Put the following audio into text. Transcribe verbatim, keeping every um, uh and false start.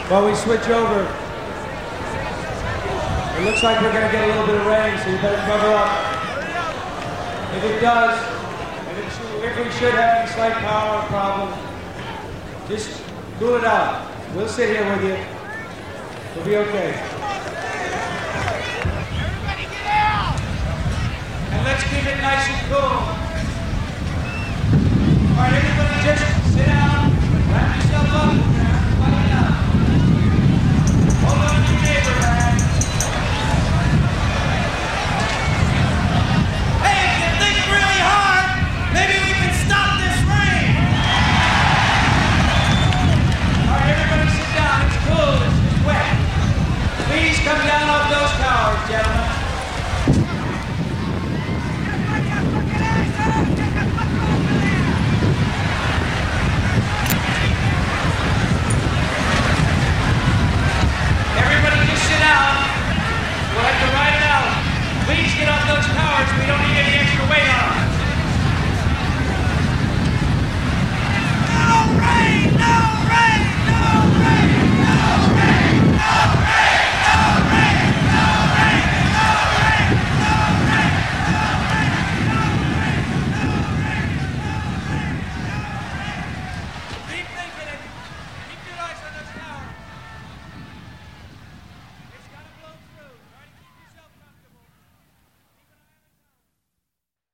While we switch over, it looks like we're going to get a little bit of rain, so you better cover up. If it does, if, it should, if we should have any slight power problem, just cool it out. We'll sit here with you. We'll be okay.